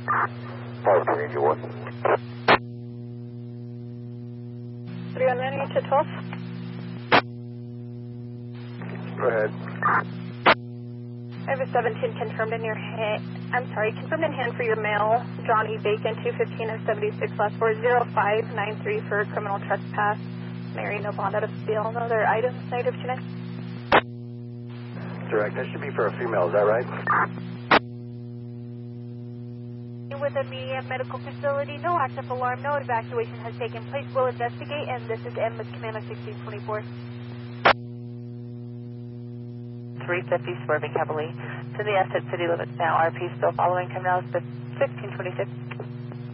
581. 398 to 12. Go ahead. I have a 17 confirmed in your hand. I'm sorry, confirmed in hand for your mail. Johnny Bacon, 215 and 76 last 40593 for criminal trespass. Mary, no bond out of steel. No other items, negative tonight. Direct, that should be for a female, is that right? With a medium medical facility, no active alarm, no evacuation has taken place. We'll investigate, and this is M with Commando 1624. 350 swerving heavily to the exit city limits now. RP still following Commando 1626.